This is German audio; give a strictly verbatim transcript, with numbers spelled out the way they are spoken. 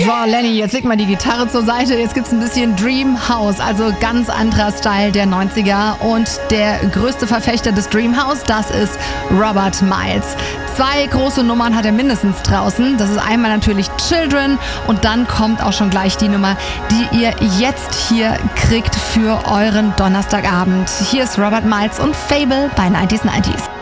So, Lenny, jetzt leg mal die Gitarre zur Seite. Jetzt gibt's ein bisschen Dream House, also ganz anderer Style der neunziger. Und der größte Verfechter des Dream House, das ist Robert Miles. Zwei große Nummern hat er mindestens draußen. Das ist einmal natürlich Children und dann kommt auch schon gleich die Nummer, die ihr jetzt hier kriegt für euren Donnerstagabend. Hier ist Robert Miles und Fable bei neunzig neunzig.